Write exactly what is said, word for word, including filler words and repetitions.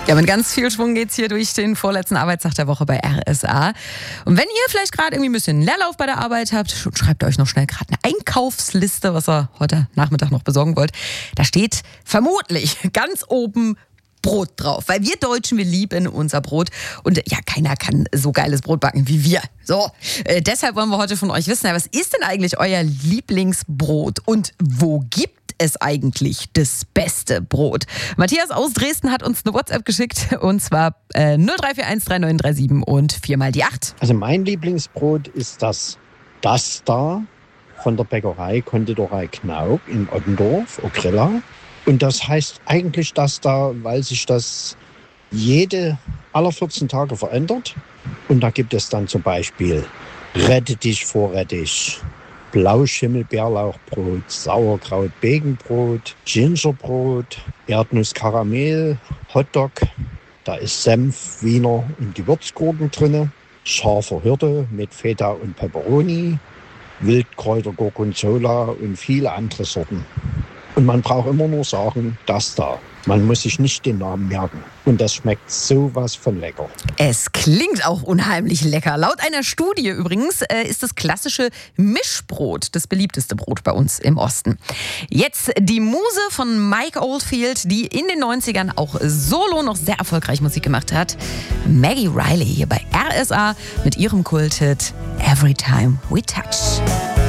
Ja, mit ganz viel Schwung geht's hier durch den vorletzten Arbeitstag der Woche bei R S A. Und wenn ihr vielleicht gerade irgendwie ein bisschen Leerlauf bei der Arbeit habt, schreibt euch noch schnell gerade eine Einkaufsliste, was ihr heute Nachmittag noch besorgen wollt. Da steht vermutlich ganz oben Brot drauf, weil wir Deutschen, wir lieben unser Brot und ja, keiner kann so geiles Brot backen wie wir. So, äh, deshalb wollen wir heute von euch wissen, ja, was ist denn eigentlich euer Lieblingsbrot und wo gibt es eigentlich das beste Brot? Matthias aus Dresden hat uns eine WhatsApp geschickt und zwar äh, null drei vier eins drei neun drei sieben und vier mal die acht. Also mein Lieblingsbrot ist das Das da von der Bäckerei Konditorei Knaub in Ottendorf, Okrilla. Und das heißt eigentlich das da, weil sich das jede, alle vierzehn Tage verändert. Und da gibt es dann zum Beispiel Rettich, Vorrettich, Blauschimmel-Bärlauchbrot, Sauerkraut, Begenbrot, Gingerbrot, Erdnuss-Karamell, Hotdog. Da ist Senf, Wiener und Gewürzgurken drin, scharfer Hirte mit Feta und Peperoni, Wildkräuter, Gorgonzola und viele andere Sorten. Und man braucht immer nur sagen, das da. Man muss sich nicht den Namen merken. Und das schmeckt sowas von lecker. Es klingt auch unheimlich lecker. Laut einer Studie übrigens äh, ist das klassische Mischbrot das beliebteste Brot bei uns im Osten. Jetzt die Muse von Mike Oldfield, die in den neunzigern auch solo noch sehr erfolgreich Musik gemacht hat. Maggie Riley hier bei R S A mit ihrem Kulthit Every Time We Touch.